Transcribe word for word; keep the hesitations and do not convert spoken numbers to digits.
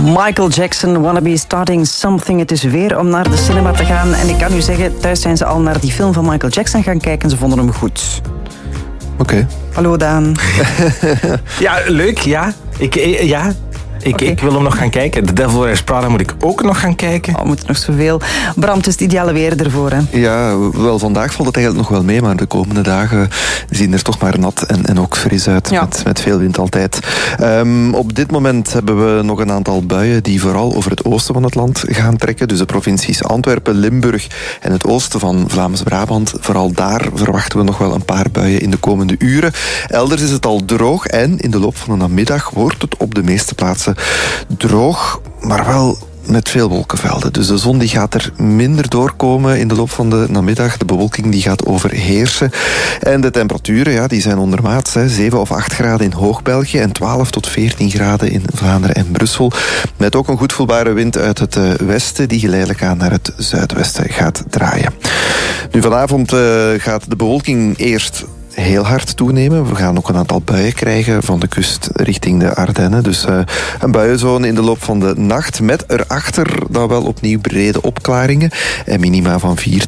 Michael Jackson, Wanna Be Starting Something. Het is weer om naar de cinema te gaan. En ik kan u zeggen, thuis zijn ze al naar die film van Michael Jackson gaan kijken en ze vonden hem goed. Oké. Okay. Hallo Daan. Ja, leuk, ja. Ik, ja. Ik, okay. ik wil hem nog gaan kijken. The Devil Wears Prada moet ik ook nog gaan kijken. Oh, we moeten nog zoveel. Bram, het is het ideale weer ervoor, hè? Ja, wel, vandaag valt het eigenlijk nog wel mee, maar de komende dagen zien er toch maar nat en, en ook fris uit, ja. met, met veel wind altijd. Um, op dit moment hebben we nog een aantal buien die vooral over het oosten van het land gaan trekken. Dus de provincies Antwerpen, Limburg en het oosten van Vlaams-Brabant. Vooral daar verwachten we nog wel een paar buien in de komende uren. Elders is het al droog en in de loop van de namiddag wordt het op de meeste plaatsen droog, maar wel met veel wolkenvelden. Dus de zon die gaat er minder doorkomen in de loop van de namiddag. De bewolking die gaat overheersen. En de temperaturen ja, die zijn ondermaats. Hè. zeven of acht graden in Hoog-België en twaalf tot veertien graden in Vlaanderen en Brussel. Met ook een goed voelbare wind uit het uh, westen die geleidelijk aan naar het zuidwesten gaat draaien. Nu vanavond uh, gaat de bewolking eerst heel hard toenemen. We gaan ook een aantal buien krijgen van de kust richting de Ardennen. Dus uh, een buienzone in de loop van de nacht met erachter dan wel opnieuw brede opklaringen en minima van vier